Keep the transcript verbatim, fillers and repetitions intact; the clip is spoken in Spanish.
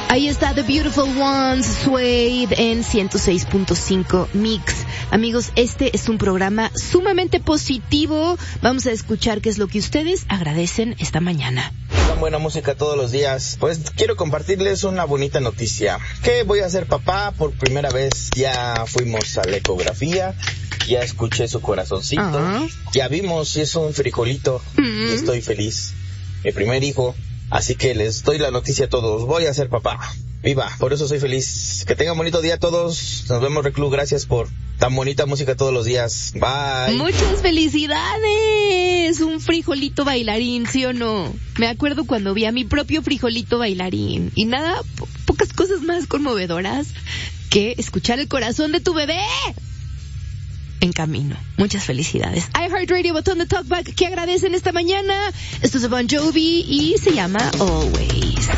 Ahí está The Beautiful Ones, Suede en ciento seis punto cinco Mix. Amigos, este es un programa sumamente positivo. Vamos a escuchar qué es lo que ustedes agradecen esta mañana. Tan buena música todos los días. Pues quiero compartirles una bonita noticia. Que voy a ser papá por primera vez. Ya fuimos a la ecografía. Ya escuché su corazoncito. Uh-huh. Ya vimos si es un frijolito. Uh-huh. Y estoy feliz. Mi primer hijo. Así que les doy la noticia a todos. Voy a ser papá. Viva. Por eso soy feliz. Que tengan bonito día a todos. Nos vemos, Reclu. Gracias por tan bonita música todos los días. Bye. Muchas felicidades. Un frijolito bailarín, ¿sí o no? Me acuerdo cuando vi a mi propio frijolito bailarín. Y nada, po- pocas cosas más conmovedoras que escuchar el corazón de tu bebé en camino. Muchas felicidades. iHeartRadio, botón de talkback que agradecen esta mañana. Esto es de Bon Jovi y se llama Always.